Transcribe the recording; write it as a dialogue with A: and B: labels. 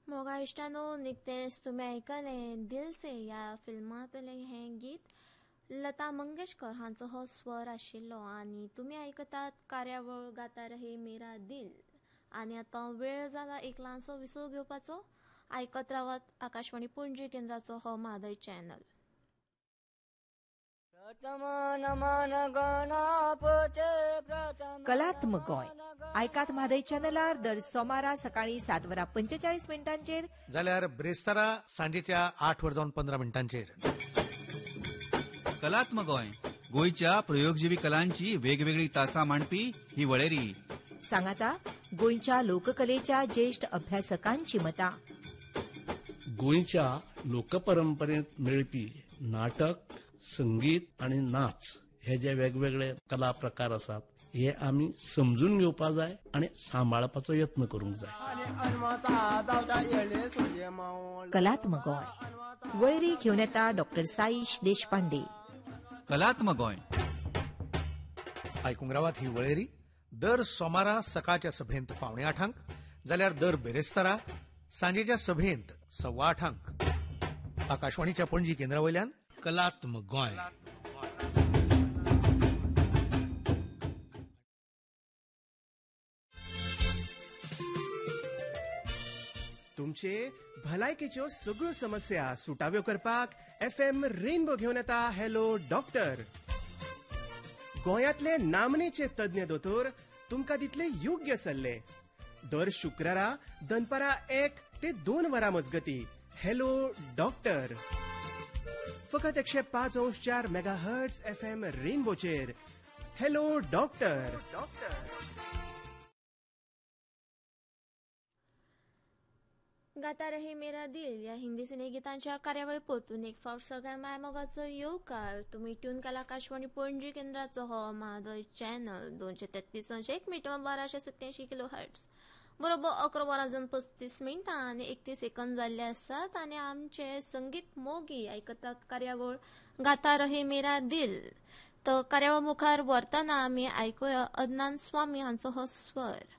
A: मोगा इश्टानो निकतेच तुम्ही ऐकले दिल से या फिल्मातले हे गीत लता मंगेशकर हांचो हो स्वर आशिल्लो आणि तुम्ही ऐकतात कार्यावळ गाता रहे मेरा दिल आणि आता वेळ जाला एक ल्हानसो विसो घेवपाचो ऐकत रावत आकाशवाणी पणजी केंद्राचो हो मादय चॅनल.
B: कलात्मक गोंय आयकात म्हादय चॅनलार दर सोमारा सकाळी 7:45
C: जाल्यार ब्रेस्तारा सांजेच्या 8:15
D: कलात्मक गोंय गोंयच्या प्रयोगजीवी कलांची वेगवेगळी तासां मांडपी ही वळेरी
B: सांगाता गोंयच्या लोककलेच्या ज्येष्ठ अभ्यासकांची मतां.
E: गोंयच्या लोकपरंपरेंत मेळपी नाटक, संगीत आणि नाच हे जे वेगवेगळे कला प्रकार आसात हे आमी समजून घेवपा जाय आणि सांबाळपाचो यत्न करूंक जाय.
B: कलात्मक गोंय वळेरी घेवन येता डॉक्टर साईश देशपांडे.
D: कलात्मक गोंय
C: आयकूंक रावात ही वळेरी दर सोमारा सकाळच्या सभेंत 7:45 जाल्यार दर बेरेस्तारा सांजेच्या सभेंत 8:15 आकाशवाणीच्या पणजी केंद्रावयल्यान कलात्मक गोंय.
F: तुमचे भलायकेच्यो सगळ्यो समस्या सुटाव्यो करपाक FM रेनबो घेवन येता हॅलो डॉक्टर. गोंयांतले नामनेचे तज्ञ दोतोर तुमकां दितले योग्य सल्ले. दर शुक्रारा दनपारा 1 ते 2 वरां मजगती हॅलो डॉक्टर फकत 105.4 मेगाहर्ट्ज FM रेनबोचेर. Hello doctor.
A: गाता रहे मेरा दिल या हिंदी सिनेगीतांच्या कार्यावळी पोतून एक फावट सगळ्या मायमोगाचो येवकार. तुम्ही ट्यून केला आकाशवाणी पणजी केंद्राचो हो मादय चॅनल 233 मीटर 1287 किलोहर्ट्ज बरोबर 11:35 आणि 31 सेकंद जाल्ले आसात आणि आमचे संगीत मोगी आयकतात कार्यावळ गाता रहे मेरा दिल. तर कार्यावळ मुखार व्हरतना आमी आयकुया अदनान स्वामी हांचो हो स्वर.